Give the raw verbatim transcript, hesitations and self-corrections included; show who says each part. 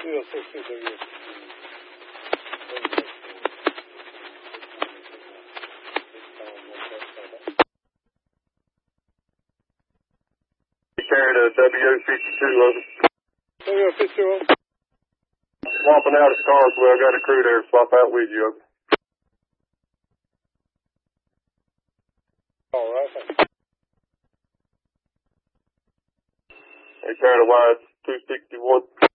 Speaker 1: Yeah, six two W.
Speaker 2: Carried a W O fifty-two over.
Speaker 1: W O fifty-two over.
Speaker 2: Swapping out at Carswell. Got a crew there. Swap out with you over.
Speaker 1: All right, thanks.
Speaker 2: They carried a wide two sixty-one.